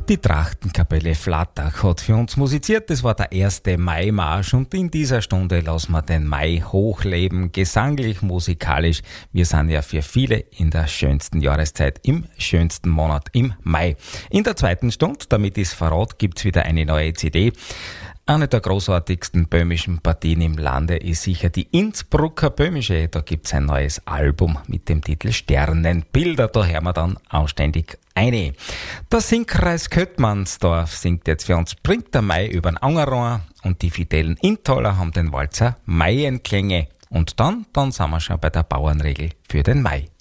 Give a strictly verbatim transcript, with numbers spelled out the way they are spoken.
Die Trachtenkapelle Flattach hat für uns musiziert. Das war der erste Maimarsch und in dieser Stunde lassen wir den Mai hochleben, gesanglich, musikalisch. Wir sind ja für viele in der schönsten Jahreszeit, im schönsten Monat, im Mai. In der zweiten Stunde, damit ist Verrat, gibt's wieder eine neue C D. Eine der großartigsten böhmischen Partien im Lande ist sicher die Innsbrucker Böhmische. Da gibt's ein neues Album mit dem Titel Sternenbilder. Da hören wir dann anständig eine. Der Singkreis Köttmannsdorf singt jetzt für uns Bringt der Mai übern Angerohr und die fidelen Intaler haben den Walzer Maienklänge. Und dann, dann sind wir schon bei der Bauernregel für den Mai.